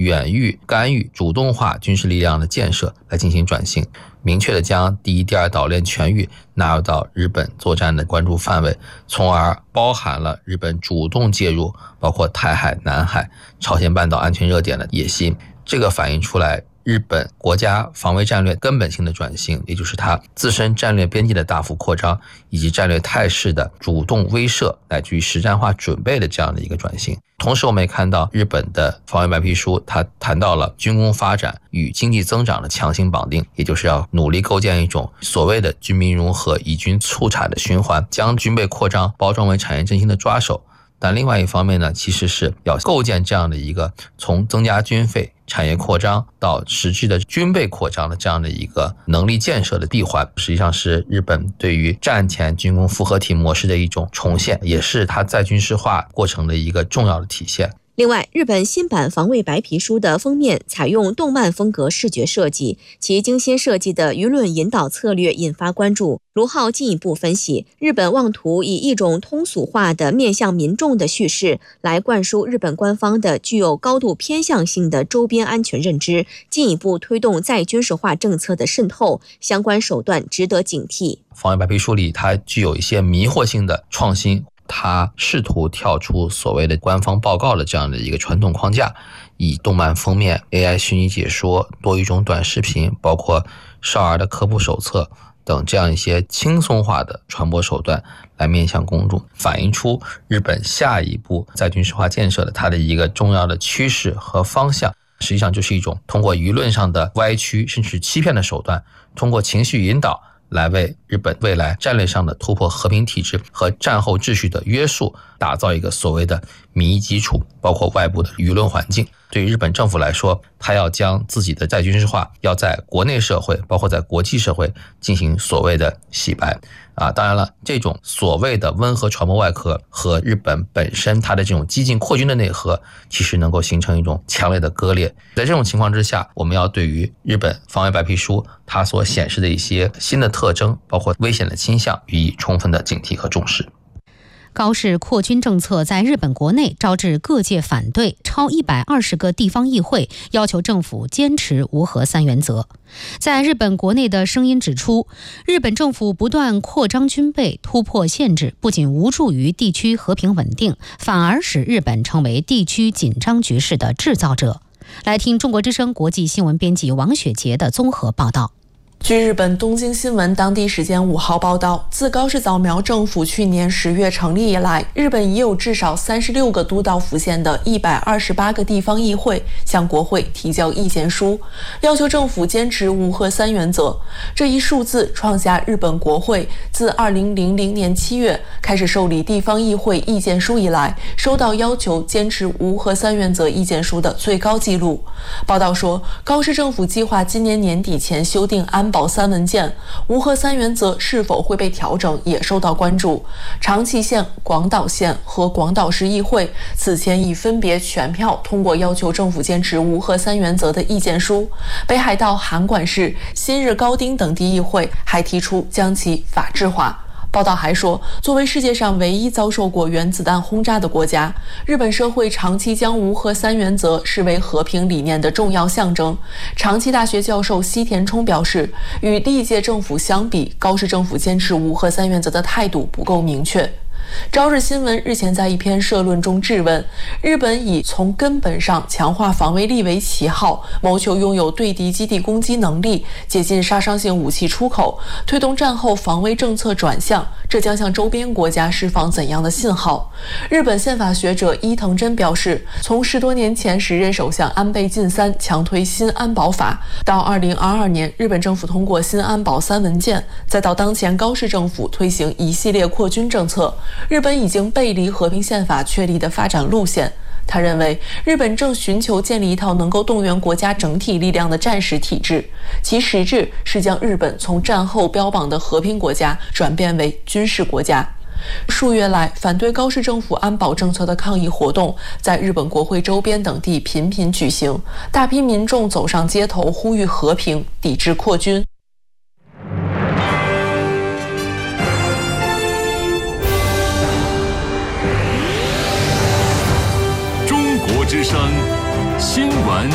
远欲干预主动化军事力量的建设来进行转型，明确的将第一、第二岛链全域纳入到日本作战的关注范围，从而包含了日本主动介入包括台海、南海、朝鲜半岛安全热点的野心。这个反映出来日本国家防卫战略根本性的转型，也就是它自身战略边界的大幅扩张，以及战略态势的主动威慑乃至于实战化准备的这样的一个转型。同时我们也看到日本的防卫白皮书，它谈到了军工发展与经济增长的强行绑定，也就是要努力构建一种所谓的军民融合、以军促产的循环，将军备扩张包装为产业振兴的抓手。但另外一方面呢，其实是要构建这样的一个从增加军费、产业扩张到实质的军备扩张的这样的一个能力建设的闭环，实际上是日本对于战前军工复合体模式的一种重现，也是它再军事化过程的一个重要的体现。 另外，日本新版防卫白皮书的封面采用动漫风格视觉设计，其精心设计的舆论引导策略引发关注。卢浩进一步分析，日本妄图以一种通俗化的面向民众的叙事来灌输日本官方的具有高度偏向性的周边安全认知，进一步推动再军事化政策的渗透，相关手段值得警惕。 防卫白皮书里它具有一些迷惑性的创新，他试图跳出所谓的官方报告的这样的一个传统框架，以动漫封面、AI 虚拟解说、多语种短视频，包括少儿的科普手册等这样一些轻松化的传播手段来面向公众，反映出日本下一步在军事化建设的它的一个重要的趋势和方向，实际上就是一种通过舆论上的歪曲甚至欺骗的手段，通过情绪引导来为日本未来战略上的突破和平体制和战后秩序的约束打造一个所谓的民意基础，包括外部的舆论环境。对于日本政府来说，它要将自己的再军事化要在国内社会包括在国际社会进行所谓的洗白当然了，这种所谓的温和传播外壳和日本本身它的这种激进扩军的内核其实能够形成一种强烈的割裂。在这种情况之下，我们要对于日本防卫白皮书它所显示的一些新的特征包括危险的倾向予以充分的警惕和重视。 高市扩军政策在日本国内招致各界反对，超120个地方议会要求政府坚持无核三原则。在日本国内的声音指出，日本政府不断扩张军备、突破限制，不仅无助于地区和平稳定，反而使日本成为地区紧张局势的制造者。来听中国之声国际新闻编辑王雪杰的综合报道。 据日本东京新闻当地时间5号报道，自高市早苗政府去年10月成立以来，日本已有至少36个都道府县的128个地方议会向国会提交意见书，要求政府坚持无核三原则。这一数字创下日本国会自2000年7月开始受理地方议会意见书以来，收到要求坚持无核三原则意见书的最高纪录。报道说，高市政府计划今年年底前修订安保三文件，无核三原则是否会被调整也受到关注。长崎县、广岛县和广岛市议会此前已分别全票通过要求政府坚持无核三原则的意见书。北海道函馆市、新日高町等地议会还提出将其法制化。报道还说，作为世界上唯一遭受过原子弹轰炸的国家，日本社会长期将无核三原则视为和平理念的重要象征。长崎大学教授西田冲表示，与历届政府相比，高市政府坚持无核三原则的态度不够明确。朝日新闻日前在一篇社论中质问，日本以从根本上强化防卫力为旗号，谋求拥有对敌基地攻击能力，解禁杀伤性武器出口，推动战后防卫政策转向，这将向周边国家释放怎样的信号？日本宪法学者伊藤真表示，从10多年前时任首相安倍晋三强推新安保法，到2022年日本政府通过新安保三文件，再到当前高市政府推行一系列扩军政策，日本已经背离和平宪法确立的发展路线。他认为，日本正寻求建立一套能够动员国家整体力量的战时体制，其实质是将日本从战后标榜的和平国家转变为军事国家。数月来，反对高市政府安保政策的抗议活动在日本国会周边等地频频举行，大批民众走上街头呼吁和平，抵制扩军。 中国之声